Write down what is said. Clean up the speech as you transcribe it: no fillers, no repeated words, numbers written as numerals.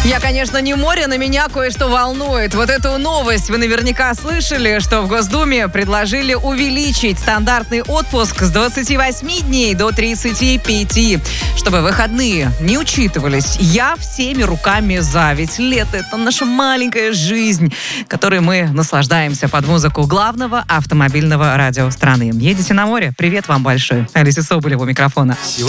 Я, конечно, не море, но меня кое-что волнует. Вот эту новость вы наверняка слышали, что в Госдуме предложили увеличить стандартный отпуск с 28 дней до 35, чтобы выходные не учитывались. Я всеми руками за, ведь лето – это наша маленькая жизнь, которой мы наслаждаемся под музыку главного автомобильного радио страны. Едете на море? Привет вам большой. Алиса Соболева у микрофона.